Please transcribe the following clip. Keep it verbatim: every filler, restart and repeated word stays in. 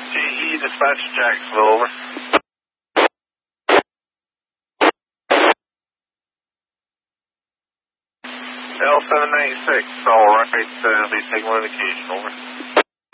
G E, dispatch Jacksonville, over. L seven ninety-six, all right, uh, be taking one indication, over.